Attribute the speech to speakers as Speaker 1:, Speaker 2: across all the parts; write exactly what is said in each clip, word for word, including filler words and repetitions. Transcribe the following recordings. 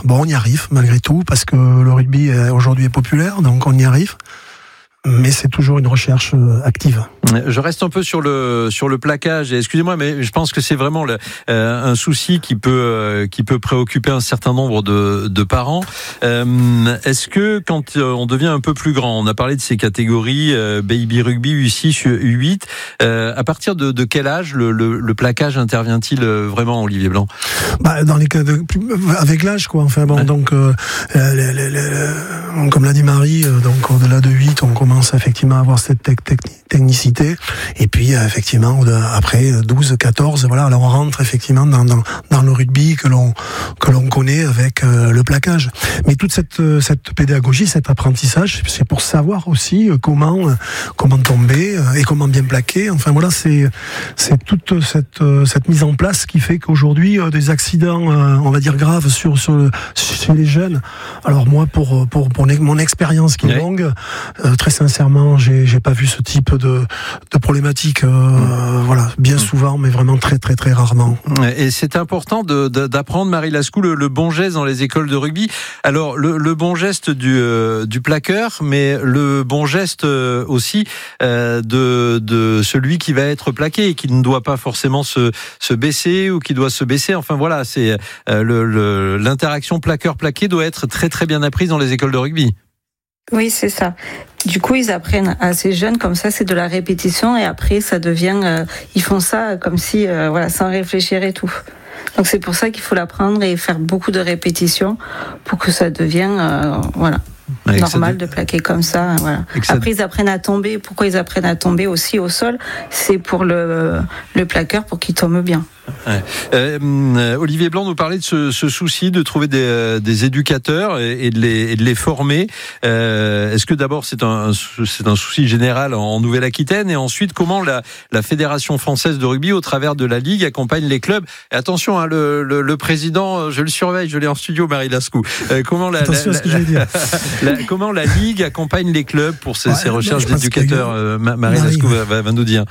Speaker 1: Bon, on y arrive malgré tout, parce que le rugby est, aujourd'hui est populaire, donc on y arrive. Mais c'est toujours une recherche active.
Speaker 2: Je reste un peu sur le sur le plaquage. Et excusez-moi, mais je pense que c'est vraiment le, euh, un souci qui peut euh, qui peut préoccuper un certain nombre de de parents. Euh, est-ce que quand on devient un peu plus grand, on a parlé de ces catégories euh, baby rugby U six, U huit, euh, à partir de, de quel âge le, le, le plaquage intervient-il vraiment, Olivier Blanc?
Speaker 1: Bah, dans les cas de, avec l'âge, quoi. Enfin bon, ouais. donc euh, les, les, les, comme l'a dit Marie, donc au-delà de huit, on commence effectivement à avoir cette tec- tec- technicité, et puis effectivement après douze, quatorze, voilà, alors on rentre effectivement dans, dans, dans le rugby que l'on que l'on connaît avec euh, le plaquage. Mais toute cette cette pédagogie, cet apprentissage, c'est pour savoir aussi comment comment tomber et comment bien plaquer. Enfin voilà, c'est c'est toute cette cette mise en place qui fait qu'aujourd'hui des accidents, on va dire graves sur sur le, chez les jeunes. Alors moi, pour pour pour mon expérience qui est longue, euh, très sincèrement, j'ai j'ai pas vu ce type de de problématique. Euh, mmh. Voilà, bien souvent, mais vraiment très très très rarement.
Speaker 2: Et c'est important de, de d'apprendre, Marie Lascou, le, le bon geste dans les écoles de rugby. Alors le, le bon geste du euh, du plaqueur, mais le bon geste aussi euh, de de celui qui va être plaqué et qui ne doit pas forcément se se baisser ou qui doit se baisser. Enfin voilà, c'est euh, le, le l'interaction plaqueur-plaqué doit être très très bien apprise dans les écoles de rugby.
Speaker 3: Oui, c'est ça. Du coup, ils apprennent assez jeunes, comme ça, c'est de la répétition, et après, ça devient, euh, ils font ça comme si, euh, voilà, sans réfléchir et tout. Donc c'est pour ça qu'il faut l'apprendre et faire beaucoup de répétitions pour que ça devienne, euh, voilà. Avec normal de plaquer comme ça, voilà. Après ils apprennent à tomber. Pourquoi ils apprennent à tomber aussi au sol? C'est pour le le plaqueur, pour qu'il tombe bien.
Speaker 2: Ouais. Euh, Olivier Blanc nous parlait de ce, ce souci de trouver des, des éducateurs et, et, de les, et de les former. Euh, est-ce que d'abord c'est un c'est un souci général en Nouvelle-Aquitaine, et ensuite comment la, la Fédération française de rugby, au travers de la Ligue, accompagne les clubs? Et attention, hein, le, le, le président, je le surveille, je l'ai en studio, Marie Lascou. Euh, comment la,
Speaker 1: attention
Speaker 2: la,
Speaker 1: à ce que je vais dire.
Speaker 2: La, comment la Ligue accompagne les clubs pour ces, ouais, ces recherches d'éducateurs? Euh, Marie
Speaker 1: Marie,
Speaker 2: Lascou
Speaker 1: ouais.
Speaker 2: va, va, va nous dire.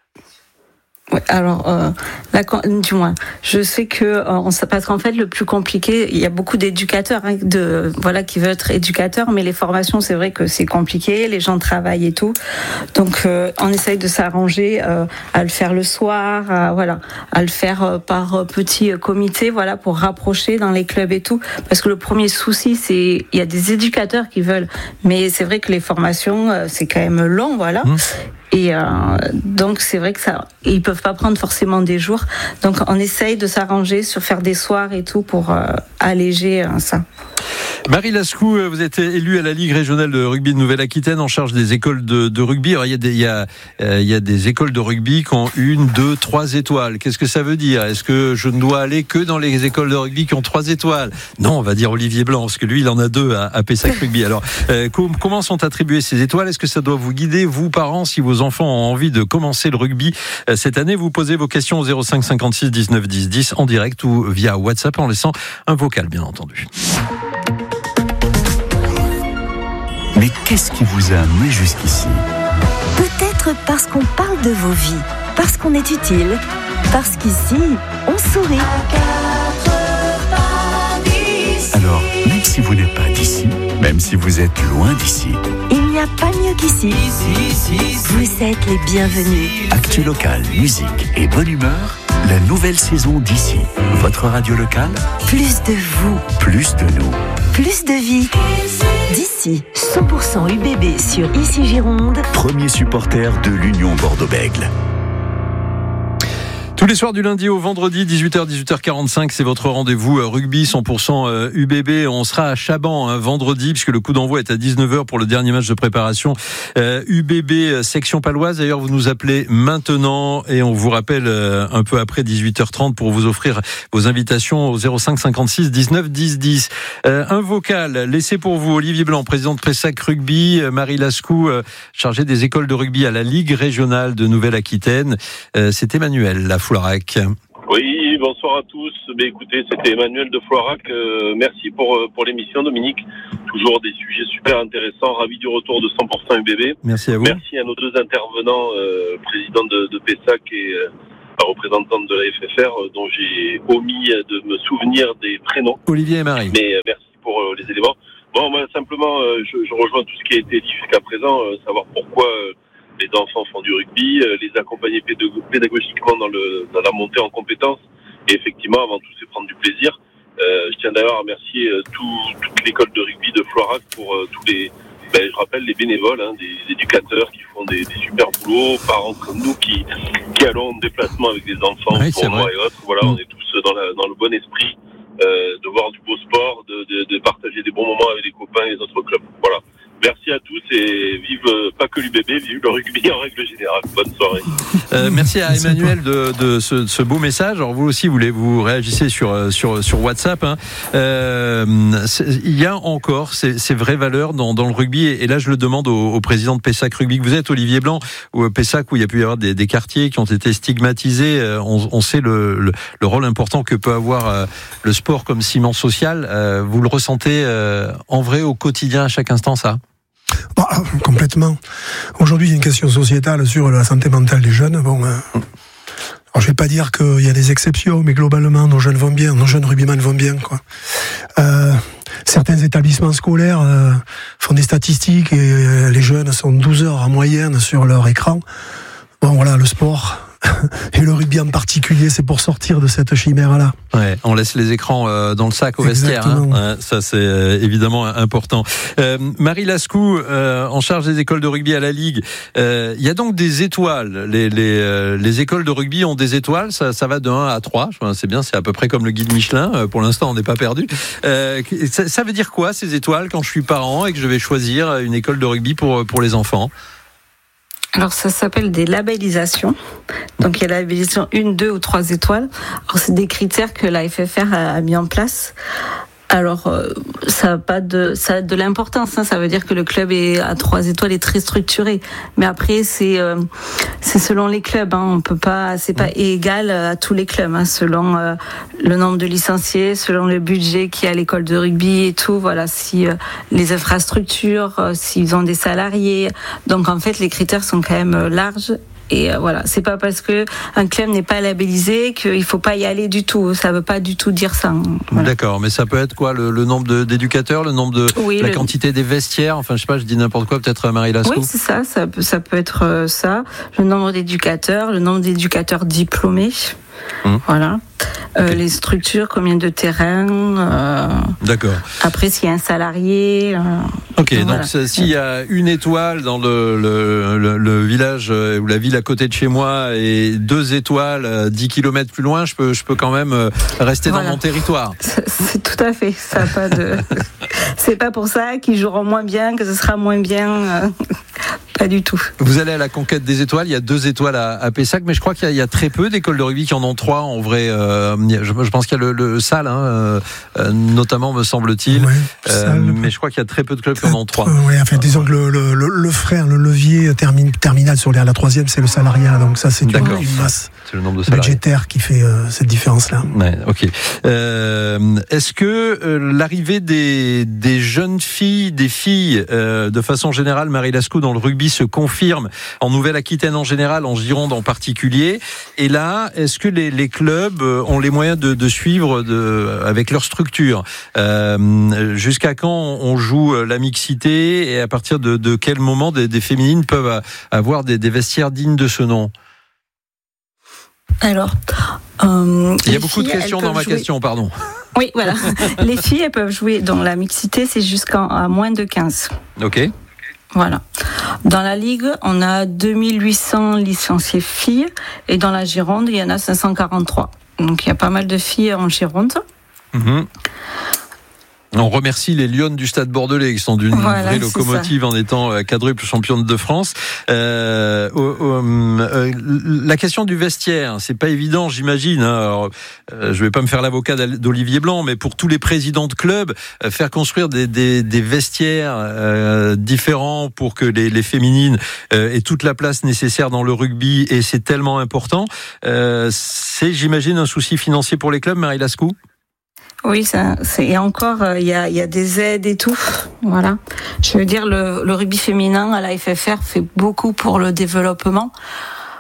Speaker 3: Ouais, alors, euh, la, du moins, je sais que euh, on, parce qu'en fait, le plus compliqué, il y a beaucoup d'éducateurs, hein, de voilà, qui veulent être éducateurs, mais les formations, c'est vrai que c'est compliqué, les gens travaillent et tout, donc euh, on essaye de s'arranger euh, à le faire le soir, à, voilà, à le faire euh, par petit comité, voilà, pour rapprocher dans les clubs et tout, parce que le premier souci, c'est il y a des éducateurs qui veulent, mais c'est vrai que les formations, euh, c'est quand même long, voilà. Mmh. Et euh, donc c'est vrai que ça, ils peuvent pas prendre forcément des jours. Donc on essaye de s'arranger sur faire des soirs et tout pour euh, alléger euh, ça.
Speaker 2: Marie Lascou, vous êtes élue à la Ligue régionale de rugby de Nouvelle-Aquitaine en charge des écoles de, de rugby. Alors, il y a des, il y a, euh, il y a des écoles de rugby qui ont une, deux, trois étoiles. Qu'est-ce que ça veut dire? Est-ce que je ne dois aller que dans les écoles de rugby qui ont trois étoiles? Non, on va dire Olivier Blanc, parce que lui, il en a deux à, à Pessac Rugby. Alors, euh, com- comment sont attribuées ces étoiles? Est-ce que ça doit vous guider, vous, parents, si vos enfants ont envie de commencer le rugby euh, cette année? Vous posez vos questions au zéro cinq cinquante-six dix-neuf dix dix en direct ou via WhatsApp en laissant un vocal, bien entendu.
Speaker 4: Mais qu'est-ce qui vous a amené jusqu'ici?
Speaker 5: Peut-être parce qu'on parle de vos vies, parce qu'on est utile, parce qu'ici, on sourit.
Speaker 4: Alors, même si vous n'êtes pas d'ici, même si vous êtes loin d'ici,
Speaker 5: il n'y a pas mieux qu'ici. Vous êtes les bienvenus.
Speaker 4: Actu local, musique et bonne humeur, la nouvelle saison d'ici. Votre radio locale,
Speaker 5: Plus de vous,
Speaker 4: plus de nous.
Speaker 5: plus de vie. D'ici, cent pour cent U B B sur Ici Gironde.
Speaker 4: Premier supporter de l'Union Bordeaux-Bègles.
Speaker 2: Tous les soirs du lundi au vendredi, dix-huit heures, dix-huit heures quarante-cinq, c'est votre rendez-vous rugby cent pour cent U B B. On sera à Chaban hein, vendredi, puisque le coup d'envoi est à dix-neuf heures pour le dernier match de préparation euh, U B B section paloise. D'ailleurs, vous nous appelez maintenant et on vous rappelle euh, un peu après dix-huit heures trente pour vous offrir vos invitations au zéro cinq cinquante-six dix-neuf dix dix. Euh, un vocal laissé pour vous, Olivier Blanc, président de Pessac Rugby, Marie Lascou, euh, chargée des écoles de rugby à la Ligue régionale de Nouvelle-Aquitaine. Euh, c'est Emmanuel, la Floirac.
Speaker 6: Oui, bonsoir à tous. Ben, écoutez, c'était Emmanuel de Floirac. Euh, merci pour, pour l'émission, Dominique. Toujours des sujets super intéressants. Ravi du retour de cent pour cent U B B.
Speaker 2: Merci à vous.
Speaker 6: Merci à nos deux intervenants, euh, président de, de Pessac et euh, la représentante de la F F R, euh, dont j'ai omis de me souvenir des prénoms.
Speaker 2: Olivier et Marie.
Speaker 6: Mais euh, merci pour euh, les éléments. Bon, moi, simplement, euh, je, je rejoins tout ce qui a été dit jusqu'à présent, euh, savoir pourquoi euh, les enfants font du rugby, euh, les accompagner pédag- pédagogiquement dans, le, dans la montée en compétences, et effectivement, avant tout, c'est prendre du plaisir. Euh, je tiens d'ailleurs à remercier euh, tout, toute l'école de rugby de Floirac pour euh, tous les, ben, je rappelle, les bénévoles, hein, des éducateurs qui font des, des super boulots, parents comme nous qui, qui allons en déplacement avec des enfants,
Speaker 2: oui,
Speaker 6: tournois et autres. Voilà, mmh. on est tous dans, la, dans le bon esprit euh, de voir du beau sport, de, de, de partager des bons moments avec les copains et les autres clubs. Voilà. Merci à tous et vive euh, pas que l'U B B, vive le rugby en règle générale. Bonne soirée.
Speaker 2: Euh, merci à Emmanuel de, de ce, ce beau message. Alors vous aussi, vous voulez vous réagissez sur sur sur WhatsApp. Hein. Euh, il y a encore ces, ces vraies valeurs dans, dans le rugby et, et là je le demande au, au président de Pessac Rugby que vous êtes, Olivier Blanc, ou Pessac où il y a pu y avoir des, des quartiers qui ont été stigmatisés. On, on sait le, le, le rôle important que peut avoir euh, le sport comme ciment social. Euh, vous le ressentez euh, en vrai au quotidien à chaque instant, ça?
Speaker 1: Bah, complètement. Aujourd'hui, il y a une question sociétale sur la santé mentale des jeunes. Bon, euh, alors je vais pas dire qu'il y a des exceptions, mais globalement, nos jeunes vont bien, nos jeunes rugbyman vont bien, quoi. Euh, certains établissements scolaires euh, font des statistiques et euh, les jeunes sont douze heures en moyenne sur leur écran. Bon, voilà, le sport et le rugby en particulier, c'est pour sortir de cette chimère-là.
Speaker 2: Ouais, on laisse les écrans euh, dans le sac au vestiaire. Hein. Ouais, ça, c'est euh, évidemment important. Euh, Marie Lascou, euh, en charge des écoles de rugby à la Ligue. Il euh, y a donc des étoiles. Les, les, euh, les écoles de rugby ont des étoiles. Ça, ça va de un à trois. C'est bien, c'est à peu près comme le guide Michelin. Euh, pour l'instant, on n'est pas perdu. Euh, ça, ça veut dire quoi, ces étoiles, quand je suis parent et que je vais choisir une école de rugby pour, pour les enfants ?
Speaker 3: Alors ça s'appelle des labellisations. Donc il y a la labellisation une, deux ou trois étoiles. Alors c'est des critères que la F F R a mis en place. Alors euh, ça a pas de ça a de l'importance, hein. Ça veut dire que le club est à trois étoiles est très structuré. Mais après c'est euh, c'est selon les clubs, hein. On peut pas c'est pas égal à tous les clubs, hein. Selon euh, le nombre de licenciés, selon le budget qu'il y a à l'école de rugby et tout. Voilà, si euh, les infrastructures, euh, s'ils ont des salariés. Donc en fait les critères sont quand même euh, larges. Et euh, voilà, c'est pas parce que un club n'est pas labellisé qu'il faut pas y aller du tout. Ça veut pas du tout dire ça. Voilà.
Speaker 2: D'accord, mais ça peut être quoi, le, le nombre de, d'éducateurs, le nombre de oui, la le... quantité des vestiaires. Enfin, je sais pas, je dis n'importe quoi. Peut-être Marie Lascou.
Speaker 3: Oui, c'est ça. Ça peut, ça peut être euh, ça. Le nombre d'éducateurs, le nombre d'éducateurs diplômés. Mmh. Voilà. Euh, okay. Les structures, combien de terrains. Euh,
Speaker 2: D'accord.
Speaker 3: Après, s'il y a un salarié. Euh,
Speaker 2: ok, donc, donc voilà. S'il y a une étoile dans le, le, le, le village ou la ville à côté de chez moi et deux étoiles dix kilomètres plus loin, je peux, je peux quand même rester voilà. dans mon territoire.
Speaker 3: C'est, c'est tout à fait. Ça a pas de. C'est pas pour ça qu'ils joueront moins bien, que ce sera moins bien. Euh, pas du tout.
Speaker 2: Vous allez à la conquête des étoiles. Il y a deux étoiles à, à Pessac, mais je crois qu'il y a, il y a très peu d'écoles de rugby qui en ont trois en vrai. Euh, je, je pense qu'il y a le, le S A L, hein, euh, notamment, me semble-t-il. Ouais, euh, mais je crois qu'il y a très peu de clubs qui en ont trois.
Speaker 1: Euh, oui, enfin, disons que le, le, le, le frère, le levier termine, terminal sur la, la troisième, c'est le salariat. Donc ça, c'est une, une masse
Speaker 2: c'est le nombre de salariés
Speaker 1: budgétaire qui fait euh, cette différence-là.
Speaker 2: Ouais, ok. Euh, est-ce que euh, l'arrivée des, des jeunes filles, des filles, euh, de façon générale, Marie Lascou, dans le rugby se confirme en Nouvelle-Aquitaine en général, en Gironde en particulier? Et là, est-ce que les, les clubs ont les moyens de, de suivre de, avec leur structure? euh, Jusqu'à quand on joue la mixité et à partir de, de quel moment des, des féminines peuvent avoir des, des vestiaires dignes de ce nom?
Speaker 3: Alors, euh,
Speaker 2: il y a beaucoup filles, de questions dans ma
Speaker 3: jouer...
Speaker 2: question, pardon.
Speaker 3: Oui, voilà. Les filles, elles peuvent jouer dans la mixité, c'est jusqu'à moins de quinze.
Speaker 2: Ok.
Speaker 3: Voilà. Dans la Ligue, on a deux mille huit cents licenciés filles et dans la Gironde, il y en a cinq cent quarante-trois. Donc il y a pas mal de filles en Gironde. Mmh.
Speaker 2: On remercie les Lyonnes du Stade Bordelais qui sont d'une
Speaker 3: voilà,
Speaker 2: vraie locomotive en étant quadruple championne de France. Euh, euh, euh, la question du vestiaire, c'est pas évident, j'imagine. Hein. Alors, euh, je vais pas me faire l'avocat d'Olivier Blanc, mais pour tous les présidents de clubs, euh, faire construire des, des, des vestiaires euh, différents pour que les, les féminines euh, aient toute la place nécessaire dans le rugby, et c'est tellement important. Euh, c'est, j'imagine, un souci financier pour les clubs, Marie Lascou?
Speaker 3: Oui, ça, c'est, et encore, il euh, y, a, y a des aides et tout. Voilà. Je veux dire, le, le rugby féminin à la F F R fait beaucoup pour le développement.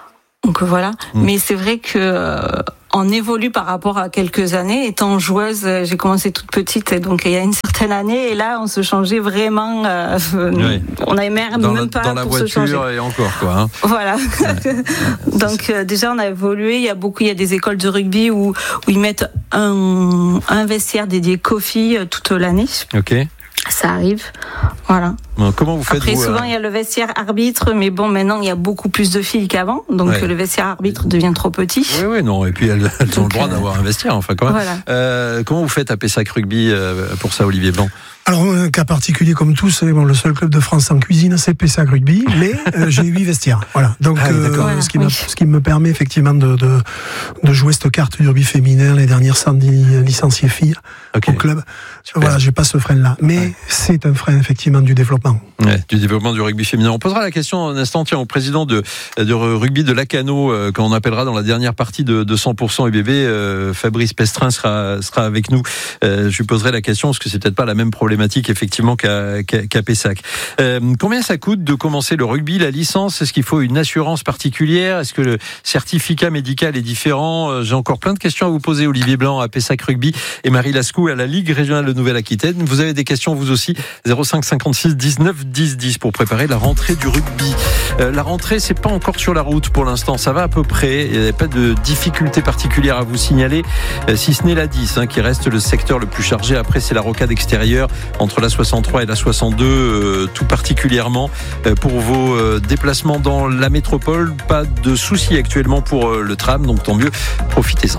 Speaker 3: Donc voilà. Mmh. Mais c'est vrai que euh, on évolue par rapport à quelques années. Étant joueuse, j'ai commencé toute petite, et donc il y a une certaine année, et là on se changeait vraiment. Euh, oui. On avait même,
Speaker 2: dans
Speaker 3: même
Speaker 2: la,
Speaker 3: pas
Speaker 2: dans la
Speaker 3: pour
Speaker 2: voiture
Speaker 3: se changer.
Speaker 2: Et encore quoi. Hein.
Speaker 3: Voilà. Ouais. Donc euh, déjà on a évolué. Il y a beaucoup, il y a des écoles de rugby où où ils mettent un un vestiaire dédié qu'aux filles toute l'année.
Speaker 2: Ok.
Speaker 3: Ça arrive, voilà.
Speaker 2: Bon, comment vous faites
Speaker 3: Après,
Speaker 2: vous,
Speaker 3: souvent, il euh... y a le vestiaire arbitre, mais bon, maintenant, il y a beaucoup plus de filles qu'avant, donc ouais. le vestiaire arbitre devient trop petit.
Speaker 2: Oui, oui, non, et puis elles, elles donc, ont le droit euh... d'avoir un vestiaire, enfin, quand même.
Speaker 3: Voilà.
Speaker 2: Euh, comment vous faites à Pessac Rugby euh, pour ça, Olivier Blanc ?
Speaker 1: Alors, un cas particulier comme tous, bon, le seul club de France en cuisine, c'est Pessac Rugby, mais euh, j'ai huit vestiaires. Voilà. Donc, ah, euh, voilà, ce, qui oui. me, ce qui me permet effectivement de, de, de jouer cette carte du rugby féminin, les dernières cent licenciées filles okay. au club. Super. Voilà, j'ai pas ce frein-là. Mais ouais. c'est un frein, effectivement, du développement.
Speaker 2: Ouais, du développement du rugby féminin. On posera la question un instant, tiens, au président de, de rugby de Lacanau, euh, quand on appellera dans la dernière partie de, de cent pour cent U B B, euh, Fabrice Pestrin sera, sera avec nous. Euh, je lui poserai la question, parce que c'est peut-être pas la même problématique, effectivement, qu'à, qu'à, qu'à Pessac. Euh, combien ça coûte de commencer le rugby, la licence ? Est-ce qu'il faut une assurance particulière ? Est-ce que le certificat médical est différent ? euh, J'ai encore plein de questions à vous poser, Olivier Blanc à Pessac Rugby et Marie Lascou à la Ligue régionale de Nouvelle-Aquitaine. Vous avez des questions, vous aussi, zéro cinq cinquante-six dix-neuf dix dix pour préparer la rentrée du rugby. Euh, la rentrée, c'est pas encore sur la route pour l'instant, ça va à peu près. Il n'y a pas de difficultés particulières à vous signaler, euh, si ce n'est la dix, hein, qui reste le secteur le plus chargé. Après, c'est la rocade extérieure entre la soixante-trois et la soixante-deux, euh, tout particulièrement euh, pour vos euh, déplacements dans la métropole. Pas de soucis actuellement pour euh, le tram, donc tant mieux, profitez-en.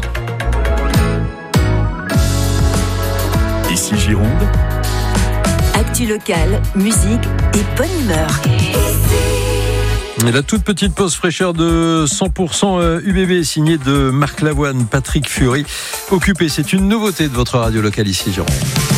Speaker 4: Ici Gironde.
Speaker 5: Actu locale, musique et bonne humeur.
Speaker 2: Et la toute petite pause fraîcheur de cent pour cent U B B signée de Marc Lavoine, Patrick Fury. Occupé, c'est une nouveauté de votre radio locale ici Gironde.